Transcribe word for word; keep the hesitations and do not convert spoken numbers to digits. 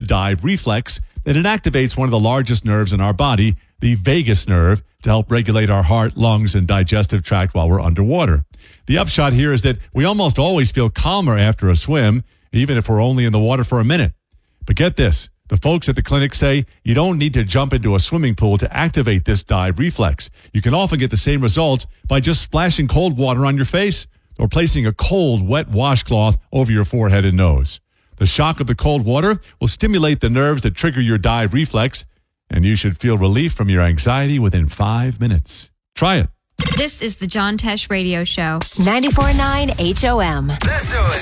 dive reflex, and it activates one of the largest nerves in our body, the vagus nerve, to help regulate our heart, lungs, and digestive tract while we're underwater. The upshot here is that we almost always feel calmer after a swim, even if we're only in the water for a minute. But get this, the folks at the clinic say you don't need to jump into a swimming pool to activate this dive reflex. You can often get the same results by just splashing cold water on your face or placing a cold, wet washcloth over your forehead and nose. The shock of the cold water will stimulate the nerves that trigger your dive reflex, and you should feel relief from your anxiety within five minutes. Try it. This is the John Tesh Radio Show. ninety-four point nine H O M. Let's do it.